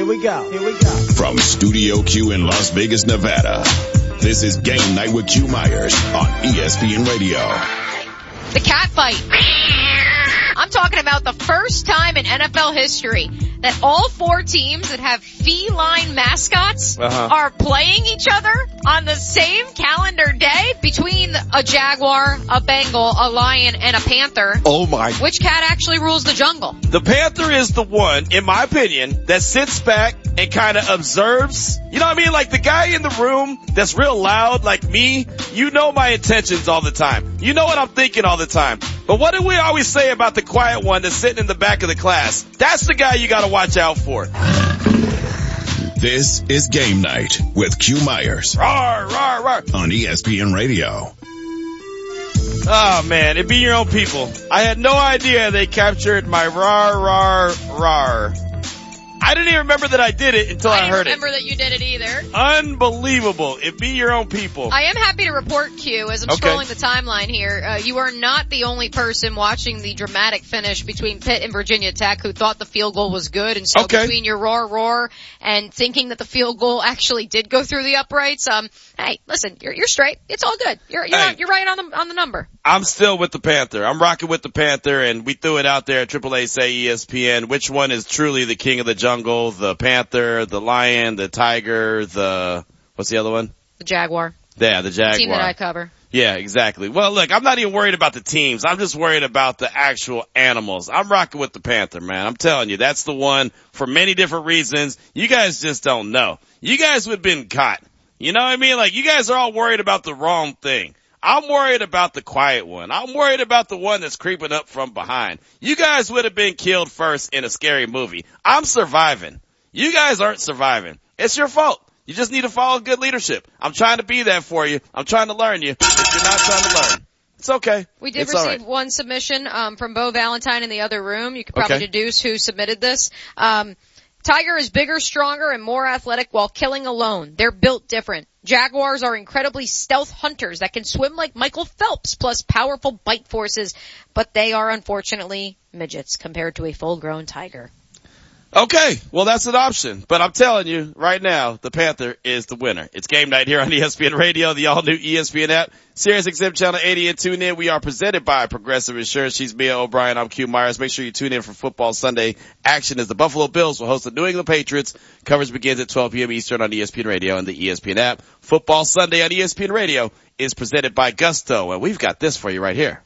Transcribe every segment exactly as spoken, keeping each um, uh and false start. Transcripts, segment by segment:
we go. Here we go. From Studio Q in Las Vegas, Nevada, this is Game Night with Q Myers on E S P N Radio. The cat fight. I'm talking about the first time in N F L history that all four teams that have feline mascots uh-huh. are playing each other on the same calendar day between a jaguar, a Bengal, a lion, and a panther. Oh my. Which cat actually rules the jungle? The panther is the one, in my opinion, that sits back and kind of observes. You know what I mean? Like the guy in the room that's real loud, like me, you know my intentions all the time. You know what I'm thinking all the time. But what do we always say about the quiet one that's sitting in the back of the class? That's the guy you gotta watch out for. This is Game Night with Q Myers. Rawr, rawr, rawr. On E S P N Radio. Oh man, it be your own people. I had no idea they captured my rawr, rawr, rawr. I didn't even remember that I did it until I, I heard it. I didn't remember that you did it either. Unbelievable. It be your own people. I am happy to report, Q, as I'm okay. scrolling the timeline here, uh, you are not the only person watching the dramatic finish between Pitt and Virginia Tech who thought the field goal was good. And so okay. between your roar roar and thinking that the field goal actually did go through the uprights, um, hey, listen, you're, you're straight. It's all good. You're, you're, hey, on, you're right on the, on the number. I'm still with the Panther. I'm rocking with the Panther, and we threw it out there at Triple A Say E S P N. Which one is truly the king of the jungle? The Panther, the lion, the tiger, the, what's the other one? The jaguar. Yeah, the jaguar. The team that I cover. Yeah, exactly. Well, look, I'm not even worried about the teams. I'm just worried about the actual animals. I'm rocking with the Panther, man. I'm telling you, that's the one for many different reasons. You guys just don't know. You guys would have been caught. You know what I mean? Like, you guys are all worried about the wrong thing. I'm worried about the quiet one. I'm worried about the one that's creeping up from behind. You guys would have been killed first in a scary movie. I'm surviving. You guys aren't surviving. It's your fault. You just need to follow good leadership. I'm trying to be that for you. I'm trying to learn you. If you're not trying to learn, it's okay. We did it's receive right. one submission um from Bo Valentine in the other room. You could probably okay. deduce who submitted this. Um Tiger is bigger, stronger, and more athletic while killing alone. They're built different. Jaguars are incredibly stealth hunters that can swim like Michael Phelps, plus powerful bite forces, but they are unfortunately midgets compared to a full-grown tiger. Okay, well that's an option, but I'm telling you right now, the Panther is the winner. It's Game Night here on E S P N Radio, the all-new E S P N app, Sirius X M Channel eighty, and tune in. We are presented by Progressive Insurance. She's Mia O'Brien. I'm Q Myers. Make sure you tune in for Football Sunday action as the Buffalo Bills will host the New England Patriots. Coverage begins at twelve p.m. Eastern on E S P N Radio and the E S P N app. Football Sunday on E S P N Radio is presented by Gusto, and we've got this for you right here.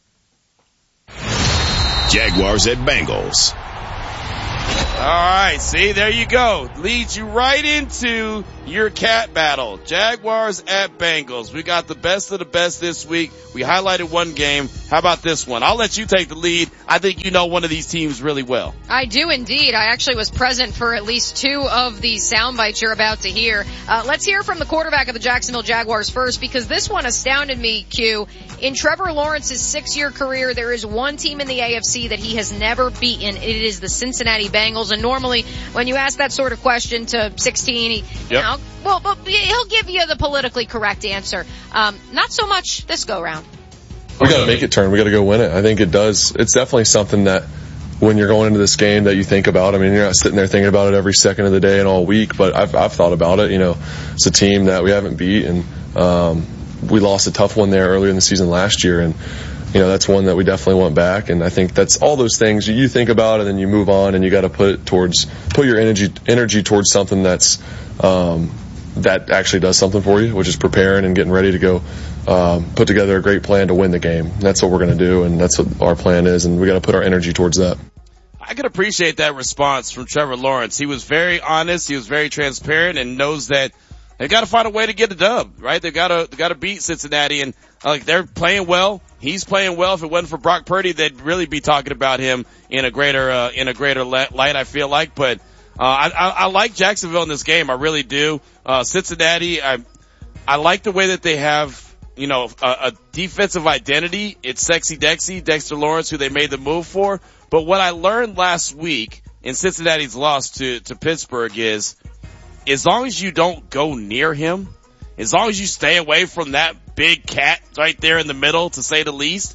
Jaguars at Bengals. All right, see, there you go. Leads you right into your cat battle. Jaguars at Bengals. We got the best of the best this week. We highlighted one game. How about this one? I'll let you take the lead. I think you know one of these teams really well. I do indeed. I actually was present for at least two of the sound bites you're about to hear. Uh, let's hear from the quarterback of the Jacksonville Jaguars first, because this one astounded me, Q. In Trevor Lawrence's six-year career, there is one team in the A F C that he has never beaten. It is the Cincinnati Bengals. And normally, when you ask that sort of question to sixteen, he, yep. you know, well, but he'll give you the politically correct answer. Um, not so much this go-round. We got to make it turn. We got to go win it. I think it does. It's definitely something that when you're going into this game that you think about. I mean, you're not sitting there thinking about it every second of the day and all week, but I've, I've thought about it. You know, it's a team that we haven't beat, and um, we lost a tough one there earlier in the season last year, and you know, that's one that we definitely want back. And I think that's all those things you think about, and then you move on, and you got to put it towards, put your energy, energy towards something that's, um, that actually does something for you, which is preparing and getting ready to go, um, put together a great plan to win the game. That's what we're going to do, and that's what our plan is, and we got to put our energy towards that. I can appreciate that response from Trevor Lawrence. He was very honest. He was very transparent and knows that they've got to find a way to get a dub, right? They've got to, they've got to beat Cincinnati, and like, they're playing well. He's playing well. If it wasn't for Brock Purdy, they'd really be talking about him in a greater, uh, in a greater light, I feel like. But, uh, I, I, I like Jacksonville in this game. I really do. Uh, Cincinnati, I, I like the way that they have, you know, a, a defensive identity. It's Sexy Dexy, Dexter Lawrence, who they made the move for. But what I learned last week in Cincinnati's loss to, to Pittsburgh is, as long as you don't go near him, as long as you stay away from that big cat right there in the middle, to say the least,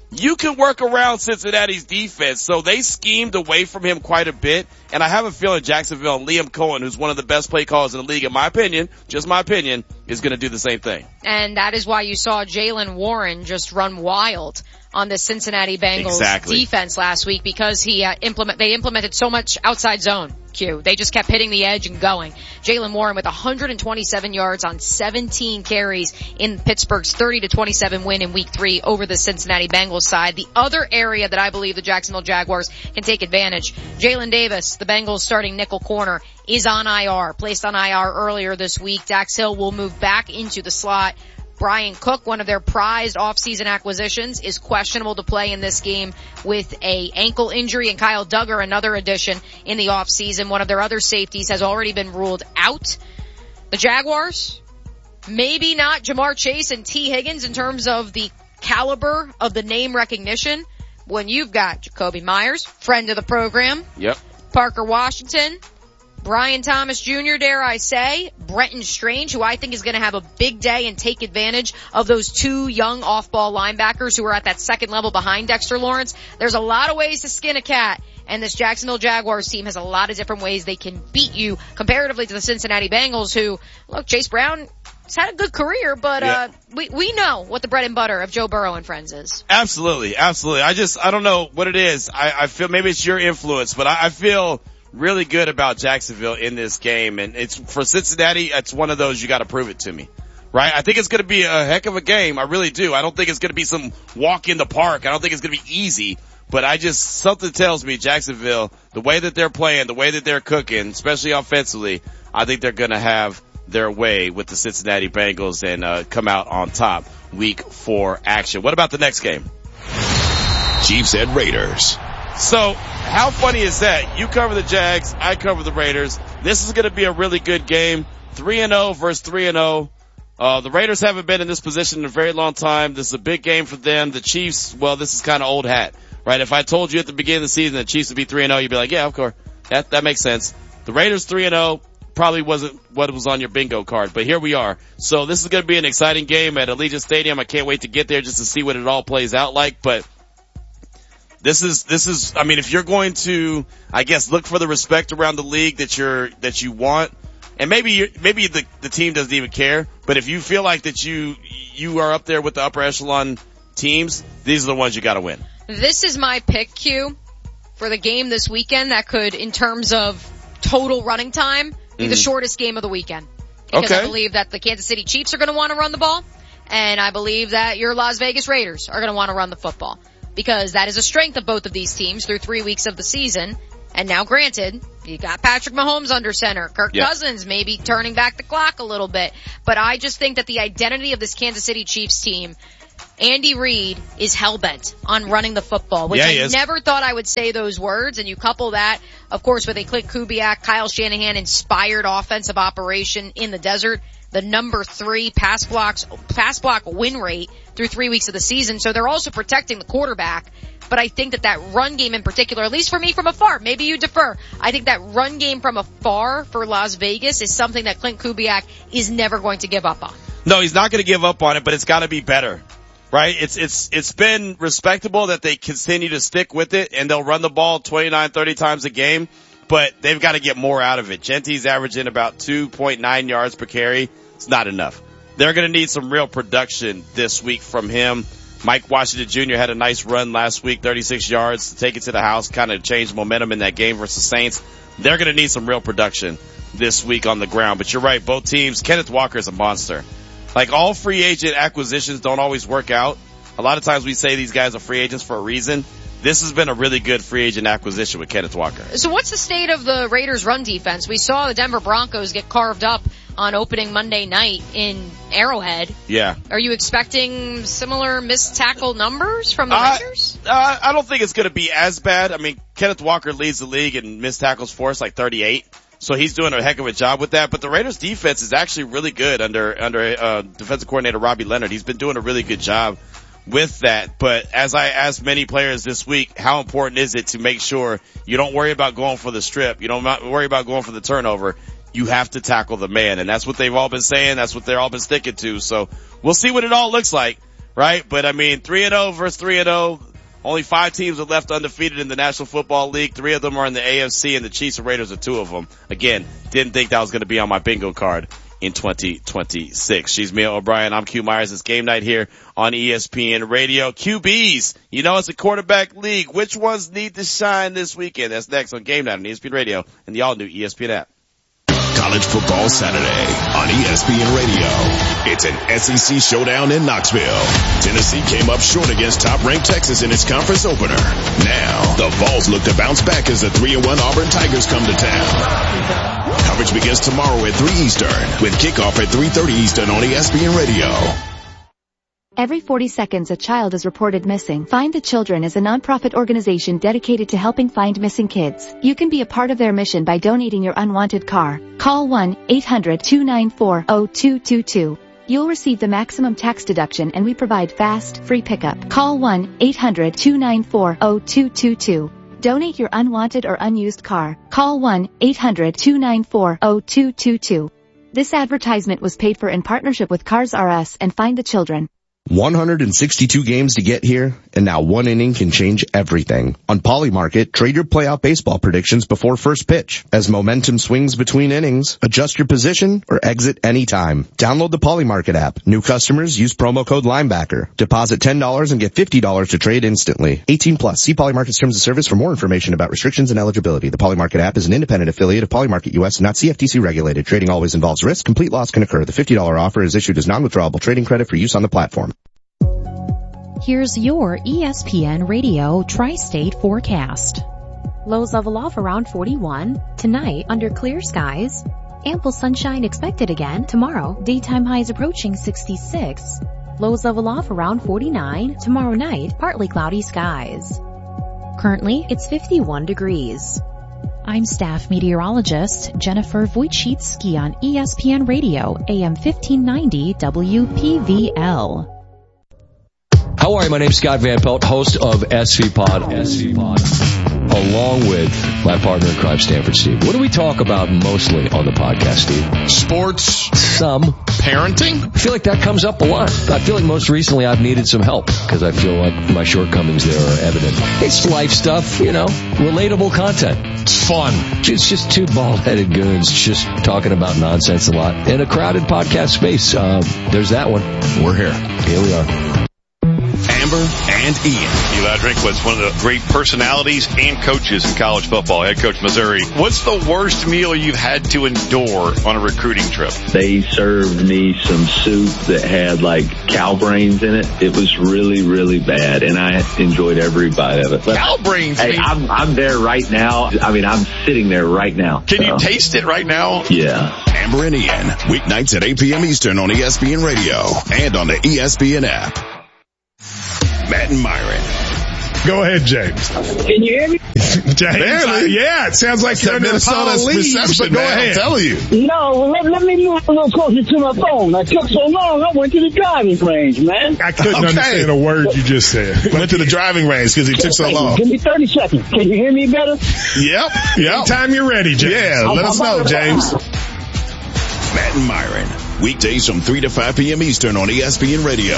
you can work around Cincinnati's defense. So they schemed away from him quite a bit. And I have a feeling Jacksonville and Liam Cohen, who's one of the best play callers in the league, in my opinion, just my opinion, is going to do the same thing. And that is why you saw Jaylen Warren just run wild on the Cincinnati Bengals exactly. defense last week, because he uh, implement they implemented so much outside zone. Q. They just kept hitting the edge and going. Jaylen Warren with one hundred twenty-seven yards on seventeen carries in Pittsburgh's thirty to twenty-seven win in week three over the Cincinnati Bengals side. The other area that I believe the Jacksonville Jaguars can take advantage, Jalen Davis, the Bengals starting nickel corner, is on I R, placed on I R earlier this week. Dax Hill will move back into the slot. Brian Cook, one of their prized offseason acquisitions, is questionable to play in this game with a ankle injury, and Kyle Duggar, another addition in the offseason, one of their other safeties, has already been ruled out. The Jaguars, maybe not Jamar Chase and T. Higgins in terms of the caliber of the name recognition, when you've got Jacoby Myers, friend of the program. Yep. Parker Washington, Brian Thomas Junior, dare I say, Brenton Strange, who I think is going to have a big day and take advantage of those two young off-ball linebackers who are at that second level behind Dexter Lawrence. There's a lot of ways to skin a cat, and this Jacksonville Jaguars team has a lot of different ways they can beat you comparatively to the Cincinnati Bengals, who, look, Chase Brown has had a good career, but yeah. uh we we know what the bread and butter of Joe Burrow and friends is. Absolutely, absolutely. I just, I don't know what it is. I, I feel maybe it's your influence, but I, I feel really good about Jacksonville in this game, and it's for Cincinnati, it's one of those you got to prove it to me, right? I think it's going to be a heck of a game. I really do. I don't think it's going to be some walk in the park. I don't think it's going to be easy, but I just, something tells me Jacksonville, the way that they're playing, the way that they're cooking, especially offensively, I think they're going to have their way with the Cincinnati Bengals and uh come out on top week four action. What about the next game? Chiefs and Raiders. So, how funny is that? You cover the Jags, I cover the Raiders. This is going to be a really good game. three and oh versus three and oh. Uh, the Raiders haven't been in this position in a very long time. This is a big game for them. The Chiefs, well, this is kind of old hat, right? If I told you at the beginning of the season the Chiefs would be three and oh, you'd be like, yeah, of course. That, that makes sense. The Raiders three and oh probably wasn't what was on your bingo card, but here we are. So this is going to be an exciting game at Allegiant Stadium. I can't wait to get there just to see what it all plays out like, but This is, this is, I mean, if you're going to, I guess, look for the respect around the league that you're, that you want, and maybe you maybe the, the team doesn't even care, but if you feel like that you, you are up there with the upper echelon teams, these are the ones you gotta win. This is my pick, Q, for the game this weekend that could, in terms of total running time, be mm-hmm. the shortest game of the weekend. Because okay. I believe that the Kansas City Chiefs are gonna want to run the ball, and I believe that your Las Vegas Raiders are gonna want to run the football. Because that is a strength of both of these teams through three weeks of the season. And now granted, you got Patrick Mahomes under center. Kirk yep. Cousins maybe turning back the clock a little bit. But I just think that the identity of this Kansas City Chiefs team, Andy Reid is hellbent on running the football, which yeah, I is. never thought I would say those words. And you couple that, of course, with a Clint Kubiak, Kyle Shanahan inspired offensive operation in the desert. The number three pass blocks, pass block win rate through three weeks of the season. So they're also protecting the quarterback. But I think that that run game in particular, at least for me from afar, maybe you defer, I think that run game from afar for Las Vegas is something that Clint Kubiak is never going to give up on. No, he's not going to give up on it, but it's got to be better, right? It's, it's, it's been respectable that they continue to stick with it and they'll run the ball twenty-nine, thirty times a game, but they've got to get more out of it. Genty's averaging about two point nine yards per carry. It's not enough. They're going to need some real production this week from him. Mike Washington Junior had a nice run last week, thirty-six yards to take it to the house, kind of changed momentum in that game versus Saints. They're going to need some real production this week on the ground. But you're right, both teams, Kenneth Walker is a monster. Like, all free agent acquisitions don't always work out. A lot of times we say these guys are free agents for a reason. This has been a really good free agent acquisition with Kenneth Walker. So what's the state of the Raiders' run defense? We saw the Denver Broncos get carved up on opening Monday night in Arrowhead. Yeah. Are you expecting similar missed tackle numbers from the uh, Raiders? Uh, I don't think it's going to be as bad. I mean, Kenneth Walker leads the league in missed tackles for us, like thirty-eight. So he's doing a heck of a job with that. But the Raiders defense is actually really good under, under, uh, defensive coordinator Robbie Leonard. He's been doing a really good job with that. But as I asked many players this week, how important is it to make sure you don't worry about going for the strip? You don't worry about going for the turnover. You have to tackle the man. And that's what they've all been saying. That's what they've all been sticking to. So we'll see what it all looks like. right? But I mean, three and oh versus three and oh. Only five teams are left undefeated in the National Football League. Three of them are in the A F C, and the Chiefs and Raiders are two of them. Again, didn't think that was going to be on my bingo card in twenty twenty-six. She's Mia O'Brien. I'm Q Myers. It's game night here on E S P N Radio. Q Bs, you know it's a quarterback league. Which ones need to shine this weekend? That's next on Game Night on E S P N Radio and the all-new E S P N app. College Football Saturday on E S P N Radio. It's an S E C showdown in Knoxville. Tennessee came up short against top-ranked Texas in its conference opener. Now, the Vols look to bounce back as the three and one Auburn Tigers come to town. Coverage begins tomorrow at three Eastern with kickoff at three thirty Eastern on E S P N Radio. Every forty seconds a child is reported missing. Find the Children is a nonprofit organization dedicated to helping find missing kids. You can be a part of their mission by donating your unwanted car. Call one eight hundred two nine four zero two two two. You'll receive the maximum tax deduction and we provide fast, free pickup. Call one eight hundred two nine four zero two two two. Donate your unwanted or unused car. Call one eight hundred two nine four zero two two two. This advertisement was paid for in partnership with Cars R Us and Find the Children. one hundred sixty-two games to get here, and now one inning can change everything. On Polymarket, trade your playoff baseball predictions before first pitch. As momentum swings between innings, adjust your position or exit anytime. Download the Polymarket app. New customers use promo code Linebacker. Deposit ten dollars and get fifty dollars to trade instantly. eighteen plus. See Polymarket's terms of service for more information about restrictions and eligibility. The Polymarket app is an independent affiliate of Polymarket U S and not C F T C regulated. Trading always involves risk. Complete loss can occur. The fifty dollars offer is issued as non-withdrawable trading credit for use on the platform. Here's your E S P N Radio Tri-State forecast. Lows level off around forty-one. Tonight, under clear skies. Ample sunshine expected again tomorrow. Daytime highs approaching sixty-six. Lows level off around forty-nine. Tomorrow night, partly cloudy skies. Currently, it's fifty-one degrees. I'm staff meteorologist Jennifer Wojcicki on E S P N Radio, A M fifteen ninety W P V L. How are you? My name's Scott Van Pelt, host of S V Pod, S V Pod, along with my partner in crime, Stanford Steve. What do we talk about mostly on the podcast, Steve? Sports. Some. Parenting? I feel like that comes up a lot. I feel like most recently I've needed some help because I feel like my shortcomings there are evident. It's life stuff, you know, relatable content. It's fun. It's just two bald-headed goons just talking about nonsense a lot in a crowded podcast space. Uh, there's that one. We're here. Here we are. Amber and Ian. Eli Drinkwitz, one of the great personalities and coaches in college football, head coach Missouri. What's the worst meal you've had to endure on a recruiting trip? They served me some soup that had like cow brains in it. It was really, really bad, and I enjoyed every bite of it. But, cow brains? Hey, I'm, I'm there right now. I mean, I'm sitting there right now. Can so. you taste it right now? Yeah. Amber and Ian, weeknights at eight p.m. Eastern on E S P N Radio and on the E S P N app. Matt and Myron. Go ahead, James. Can you hear me? James, Barely. Yeah, it sounds like you're under Minnesota's the reception, but go man, ahead. I'm telling you. No, let, let me move a little closer to my phone. I took so long, I went to the driving range, man. I couldn't Okay. understand a word you just said. Went to the driving range because he took so long. Give me thirty seconds. Can you hear me better? Yep. Yep. Anytime you're ready, James. Yeah, I'm, let us I'm know, James. Matt and Myron, weekdays from three to five p.m. Eastern on E S P N Radio.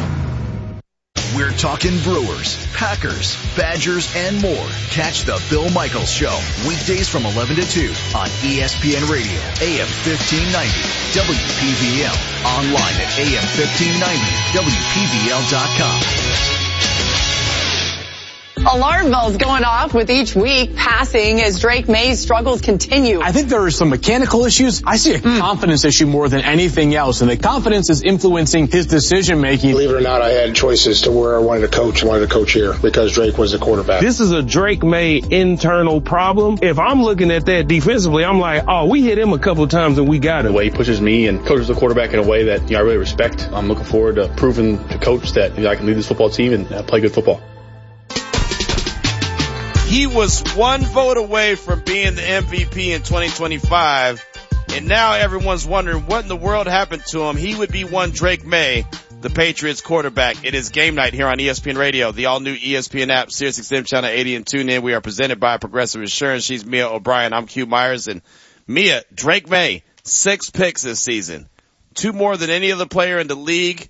We're talking Brewers, Packers, Badgers, and more. Catch the Bill Michaels Show, weekdays from eleven to two on E S P N Radio, A M fifteen ninety, W P V L, online at A M fifteen ninety, W P V L dot com. Alarm bells going off with each week passing as Drake May's struggles continue. I think there are some mechanical issues. I see a mm. confidence issue more than anything else, and the confidence is influencing his decision making. Believe it or not, I had choices to where I wanted to coach. I wanted to coach here because Drake was the quarterback. This is a Drake May internal problem. If I'm looking at that defensively, I'm like, oh, we hit him a couple of times and we got him. The way he pushes me and coaches the quarterback in a way that you know, I really respect. I'm looking forward to proving to coach that you know, I can lead this football team and uh, play good football. He was one vote away from being the M V P in twenty twenty-five, and now everyone's wondering what in the world happened to him. He would be one Drake May, the Patriots quarterback. It is game night here on E S P N Radio, the all-new E S P N app, Sirius X M Channel eighty, and tune in. We are presented by Progressive Insurance. She's Mia O'Brien. I'm Q Myers. And Mia, Drake May, six picks this season. Two more than any other player in the league.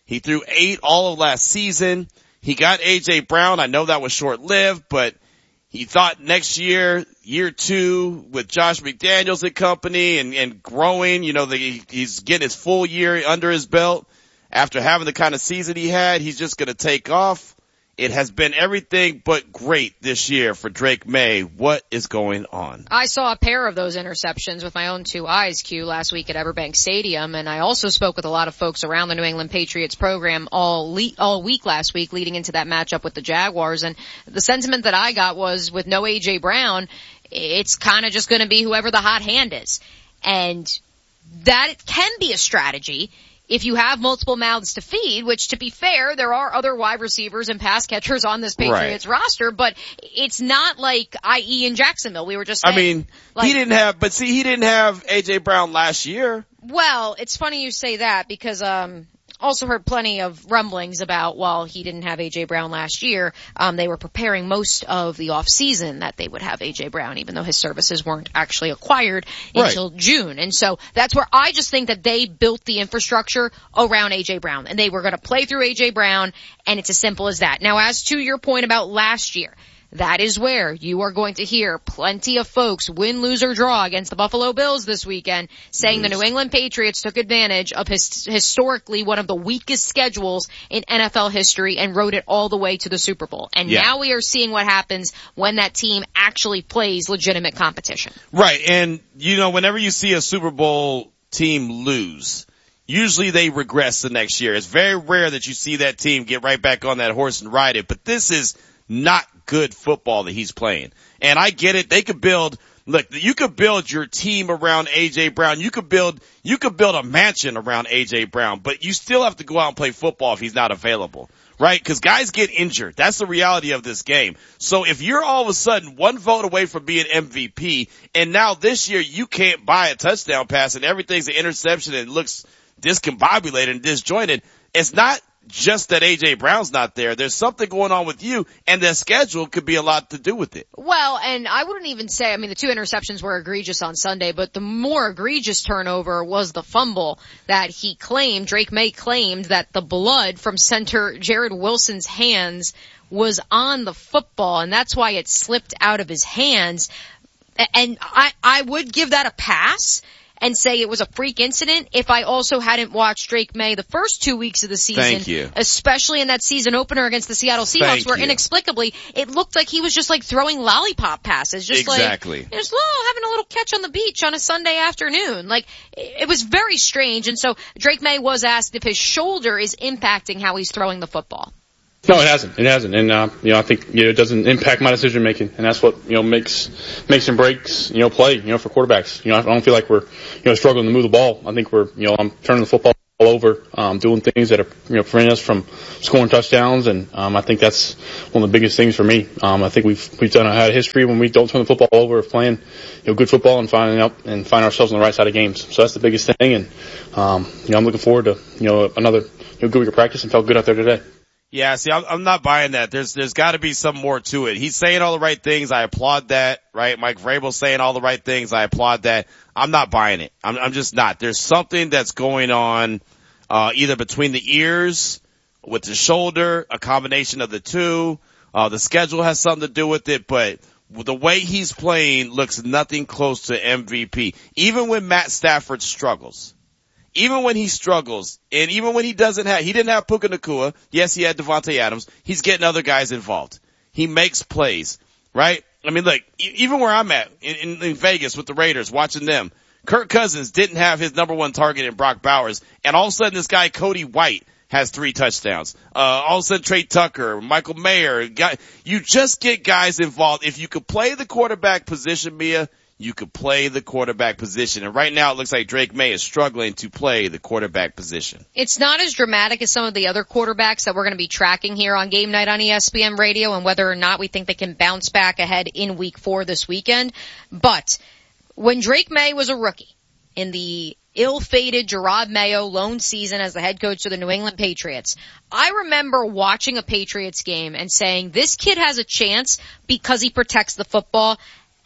He threw eight all of last season. He got A J Brown. I know that was short-lived, but he thought next year, year two, with Josh McDaniels and company and, and growing, you know, the, he's getting his full year under his belt. After having the kind of season he had, he's just going to take off. It has been everything but great this year for Drake May. What is going on? I saw a pair of those interceptions with my own two eyes, Q, last week at Everbank Stadium, and I also spoke with a lot of folks around the New England Patriots program all le- all week last week leading into that matchup with the Jaguars, and the sentiment that I got was with no A J Brown, it's kind of just going to be whoever the hot hand is. And that can be a strategy if you have multiple mouths to feed, which, to be fair, there are other wide receivers and pass catchers on this Patriots right. roster, but it's not like I E in Jacksonville. We were just saying. I mean, like, he didn't have, but see, he didn't have A J Brown last year. Well, it's funny you say that because, um, also heard plenty of rumblings about, well, he didn't have A J Brown last year. Um, they were preparing most of the off season that they would have A J Brown, even though his services weren't actually acquired until right. June. And so that's where I just think that they built the infrastructure around A J Brown, and they were going to play through A J Brown, and it's as simple as that. Now, as to your point about last year, that is where you are going to hear plenty of folks, win, lose, or draw, against the Buffalo Bills this weekend, saying lose. The New England Patriots took advantage of his, historically one of the weakest schedules in N F L history and rode it all the way to the Super Bowl. And yeah. now we are seeing what happens when that team actually plays legitimate competition. Right, and you know, whenever you see a Super Bowl team lose, usually they regress the next year. It's very rare that you see that team get right back on that horse and ride it, but this is not good football that he's playing. And I get it. They could build, look, you could build your team around A J Brown. You could build, you could build a mansion around A J Brown, but you still have to go out and play football if he's not available, right? Cause guys get injured. That's the reality of this game. So if you're all of a sudden one vote away from being M V P, and now this year you can't buy a touchdown pass and everything's an interception and it looks discombobulated and disjointed, it's not just that A J Brown's not there. There's something going on with you, and the schedule could be a lot to do with it. Well, and I wouldn't even say, I mean, the two interceptions were egregious on Sunday, but the more egregious turnover was the fumble that he claimed, Drake May claimed that the blood from center Jared Wilson's hands was on the football, and that's why it slipped out of his hands. And I, I would give that a pass and say it was a freak incident if I also hadn't watched Drake May the first two weeks of the season. Thank you. Especially in that season opener against the Seattle Seahawks Thank where you. inexplicably it looked like he was just like throwing lollipop passes. Just exactly. like, just oh, having a little catch on the beach on a Sunday afternoon. Like, it was very strange. And so Drake May was asked if his shoulder is impacting how he's throwing the football. No, it hasn't. It hasn't. And, uh, you know, I think, you know, it doesn't impact my decision making. And that's what, you know, makes, makes and breaks, you know, play, you know, for quarterbacks. You know, I don't feel like we're, you know, struggling to move the ball. I think we're, you know, I'm turning the football all over, um, doing things that are, you know, preventing us from scoring touchdowns. And, um, I think that's one of the biggest things for me. Um, I think we've, we've done, had a history when we don't turn the football over of playing, you know, good football and finding up and find ourselves on the right side of games. So that's the biggest thing. And, um, you know, I'm looking forward to, you know, another, you know, good week of practice and felt good out there today. Yeah, see, I'm, I'm not buying that. There's, there's gotta be some more to it. He's saying all the right things. I applaud that, right? Mike Vrabel's saying all the right things. I applaud that. I'm not buying it. I'm, I'm just not. There's something that's going on, uh, either between the ears, with the shoulder, a combination of the two. Uh, the schedule has something to do with it, but the way he's playing looks nothing close to M V P. Even when Matt Stafford struggles. Even when he struggles, and even when he doesn't have, he didn't have Puka Nacua. Yes, he had Devontae Adams. He's getting other guys involved. He makes plays, right? I mean, look, even where I'm at, in, in, in Vegas with the Raiders, watching them, Kirk Cousins didn't have his number one target in Brock Bowers, and all of a sudden this guy, Cody White, has three touchdowns. Uh, all of a sudden Trey Tucker, Michael Mayer, guy, you just get guys involved. If you could play the quarterback position, Mia, you could play the quarterback position. And right now it looks like Drake May is struggling to play the quarterback position. It's not as dramatic as some of the other quarterbacks that we're going to be tracking here on Game Night on E S P N Radio and whether or not we think they can bounce back ahead in week four this weekend. But when Drake May was a rookie in the ill-fated Jerod Mayo lone season as the head coach of the New England Patriots, I remember watching a Patriots game and saying, this kid has a chance because he protects the football.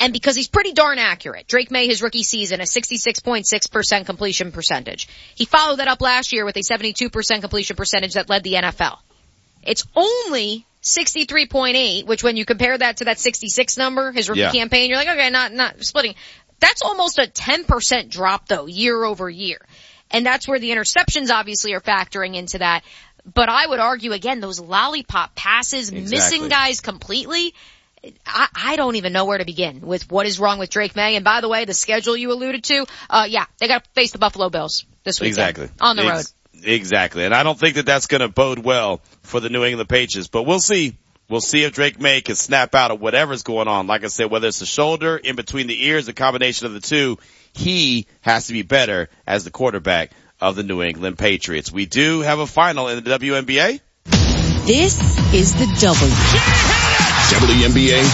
And because he's pretty darn accurate, Drake May, his rookie season, a sixty-six point six percent completion percentage. He followed that up last year with a seventy-two percent completion percentage that led the N F L. It's only sixty-three point eight, which when you compare that to that sixty-six number, his rookie Yeah. campaign, you're like, okay, not, not splitting. That's almost a ten percent drop though, year over year. And that's where the interceptions obviously are factoring into that. But I would argue again, those lollipop passes, Exactly. missing guys completely, I, I don't even know where to begin with what is wrong with Drake May. And by the way, the schedule you alluded to, uh, yeah, they got to face the Buffalo Bills this weekend. Exactly. On the road. Ex- exactly. And I don't think that that's going to bode well for the New England Patriots, but we'll see. We'll see if Drake May can snap out of whatever's going on. Like I said, whether it's the shoulder, in between the ears, a combination of the two, he has to be better as the quarterback of the New England Patriots. We do have a final in the W N B A. This is the W. W N B A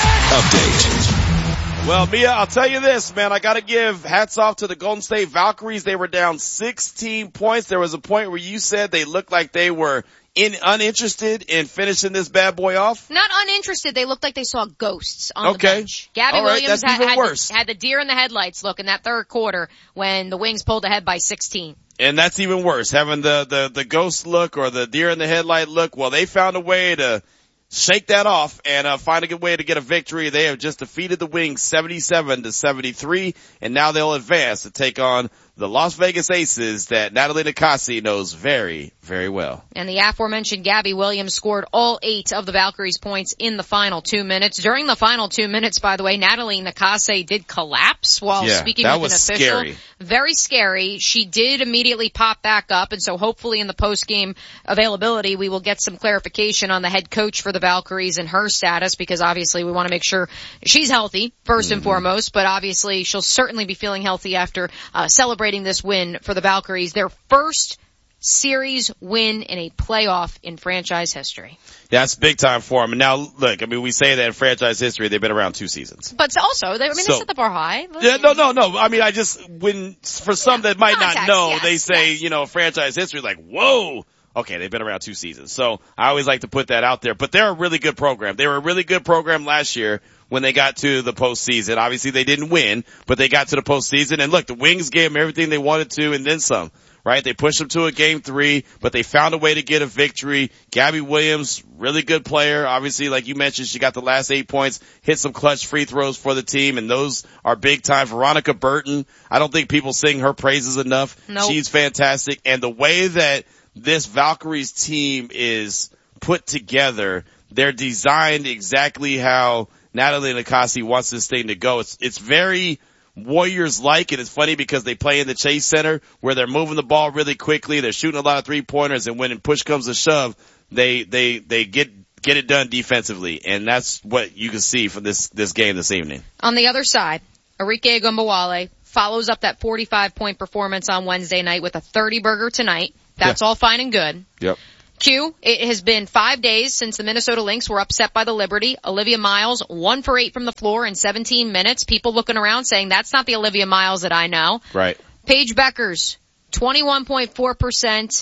update. Well, Mia, I'll tell you this, man. I got to give hats off to the Golden State Valkyries. They were down sixteen points. There was a point where you said they looked like they were in, uninterested in finishing this bad boy off. Not uninterested. They looked like they saw ghosts on Okay. the bench. Gabby All right, Williams that's had, even had, worse. The, had the deer in the headlights look in that third quarter when the Wings pulled ahead by sixteen. And that's even worse, having the, the, the ghost look or the deer in the headlight look. Well, they found a way to shake that off and uh, find a good way to get a victory. They have just defeated the Wings seventy-seven to seventy-three, and now they'll advance to take on the Las Vegas Aces that Natalie Nicasi knows very, very well. And the aforementioned Gabby Williams scored all eight of the Valkyries' points in the final two minutes. During the final two minutes, by the way, Natalie Nicasi did collapse while Yeah, speaking that with was an official. scary. Very scary. She did immediately pop back up, and so hopefully in the post-game availability, we will get some clarification on the head coach for the Valkyries and her status, because obviously we want to make sure she's healthy, first mm-hmm. and foremost, but obviously she'll certainly be feeling healthy after uh, celebrating this win for the Valkyries, their first series win in a playoff in franchise history. Yeah, it's big time for them. And now, look, I mean, we say that in franchise history, they've been around two seasons. But also, they, I mean, So- they set the bar high. Yeah, no, no, no. I mean, I just, when, for some that might not Context, know, yes, they say, yes. you know, franchise history, like, whoa. Okay, they've been around two seasons. So I always like to put that out there. But they're a really good program. They were a really good program last year when they got to the postseason. Obviously they didn't win, but they got to the postseason. And look, the Wings gave them everything they wanted to and then some, right? They pushed them to a game three, but they found a way to get a victory. Gabby Williams, really good player. Obviously, like you mentioned, she got the last eight points, hit some clutch free throws for the team, and those are big time. Veronica Burton, I don't think people sing her praises enough. Nope. She's fantastic. And the way that this Valkyries team is put together, they're designed exactly how Natalie Nicasi wants this thing to go. It's, it's very Warriors-like, and it's funny because they play in the Chase Center where they're moving the ball really quickly. They're shooting a lot of three-pointers, and when push comes to shove, they, they, they get, get it done defensively. And that's what you can see from this, this game this evening. On the other side, Arike Ogunbowale follows up that forty-five point performance on Wednesday night with a thirty burger tonight. That's Yeah. all fine and good. Yep. Q, it has been five days since the Minnesota Lynx were upset by the Liberty. Olivia Miles, one for eight from the floor in seventeen minutes. People looking around saying, that's not the Olivia Miles that I know. Right. Paige Beckers, twenty-one point four percent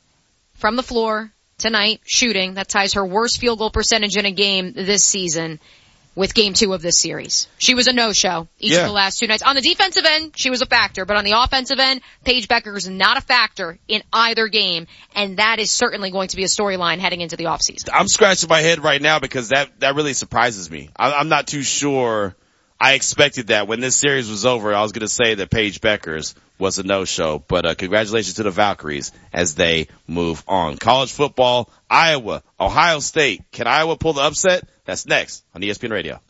from the floor tonight, shooting. That ties her worst field goal percentage in a game this season with game two of this series. She was a no-show each Yeah. of the last two nights. On the defensive end, she was a factor, but on the offensive end, Paige Becker is not a factor in either game, and that is certainly going to be a storyline heading into the offseason. I'm scratching my head right now because that, that really surprises me. I, I'm not too sure. I expected that when this series was over. I was going to say that Paige Beckers was a no-show, but uh, congratulations to the Valkyries as they move on. College football, Iowa, Ohio State. Can Iowa pull the upset? That's next on E S P N Radio.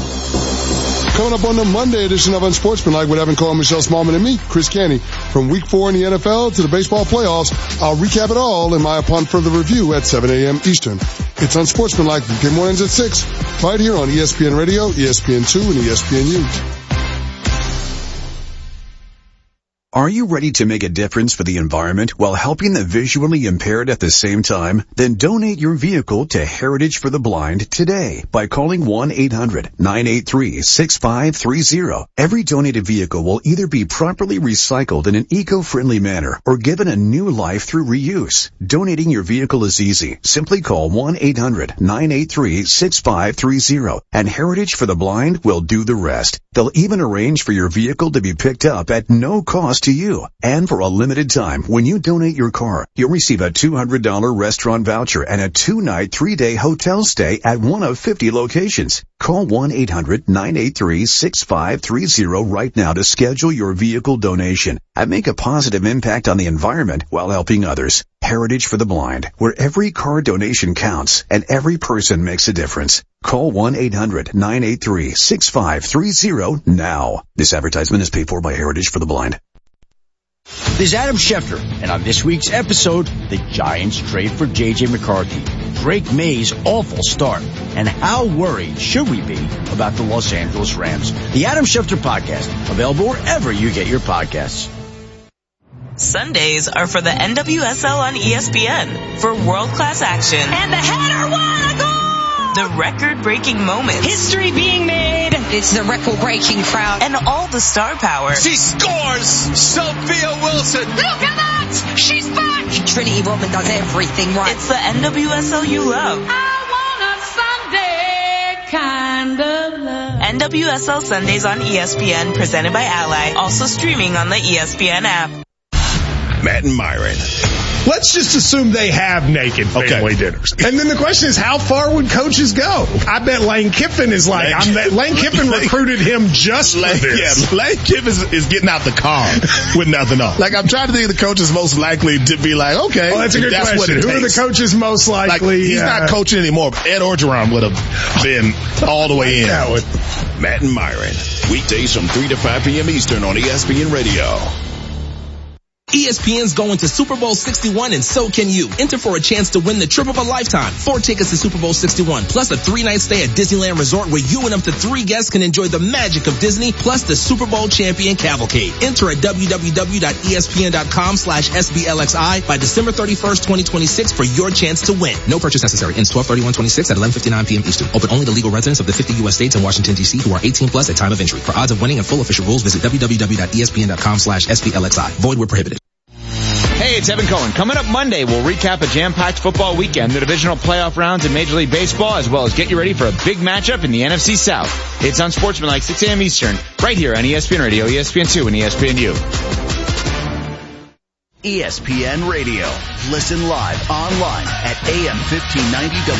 Coming up on the Monday edition of Unsportsmanlike with Evan Cole, Michelle Smallman, and me, Chris Canty. From week four in the N F L to the baseball playoffs, I'll recap it all in my Upon Further Review at seven a.m. Eastern. It's Unsportsmanlike, weekday mornings at six, right here on E S P N Radio, E S P N two, and E S P N U. Are you ready to make a difference for the environment while helping the visually impaired at the same time? Then donate your vehicle to Heritage for the Blind today by calling one eight hundred nine eight three six five three zero. Every donated vehicle will either be properly recycled in an eco-friendly manner or given a new life through reuse. Donating your vehicle is easy. Simply call one eight hundred nine eight three six five three zero and Heritage for the Blind will do the rest. They'll even arrange for your vehicle to be picked up at no cost to you. And for a limited time, when you donate your car, you'll receive a two hundred dollars restaurant voucher and a two-night, three-day hotel stay at one of fifty locations. Call one eight hundred nine eight three six five three zero right now to schedule your vehicle donation and make a positive impact on the environment while helping others. Heritage for the Blind, where every car donation counts and every person makes a difference. Call one eight hundred nine eight three six five three zero now. This advertisement is paid for by Heritage for the Blind. This is Adam Schefter, and on this week's episode, the Giants trade for J J McCarthy, Drake May's awful start, and how worried should we be about the Los Angeles Rams. The Adam Schefter Podcast, available wherever you get your podcasts. Sundays are for the N W S L on E S P N for world-class action. And the header won a goal! The record-breaking moments. History being made. It's the record-breaking crowd. And all the star power. She scores! Sophia Wilson! Look at that! She's back! Trinity Rodman does everything right. It's the N W S L you love. I want a Sunday kind of love. N W S L Sundays on E S P N, presented by Ally. Also streaming on the E S P N app. Matt and Myron. Let's just assume they have naked family okay. dinners. And then the question is, how far would coaches go? I bet Lane Kiffin is like, Lane, I'm that, Lane Kiffin Lane, recruited him just Lane, for this. Yeah, Lane Kiffin is, is getting out the car with nothing on. Like, I'm trying to think of the coaches most likely to be like, okay. Oh, that's a good that's question. Who takes. Are the coaches most likely? Like, he's uh, not coaching anymore. Ed Orgeron would have been all the way in. Matt and Myron. Weekdays from three to five p.m. Eastern on E S P N Radio. E S P N's going to Super Bowl sixty-one, and so can you. Enter for a chance to win the trip of a lifetime. Four tickets to Super Bowl sixty-one, plus a three-night stay at Disneyland Resort where you and up to three guests can enjoy the magic of Disney, plus the Super Bowl champion cavalcade. Enter at www.espn.com slash SBLXI by December thirty-first, twenty twenty-six for your chance to win. No purchase necessary. Ends twelve thirty-one twenty-six at eleven fifty-nine p.m. Eastern. Open only to legal residents of the fifty U S states and Washington, D C who are eighteen plus at time of entry. For odds of winning and full official rules, visit www.espn.com slash SBLXI. Void where prohibited. Hey, it's Evan Cohen. Coming up Monday, we'll recap a jam-packed football weekend, the divisional playoff rounds in Major League Baseball, as well as get you ready for a big matchup in the N F C South. It's Unsportsmanlike, six a.m. Eastern, right here on E S P N Radio, E S P N two, and E S P N U. E S P N Radio. Listen live online at A M fifteen ninety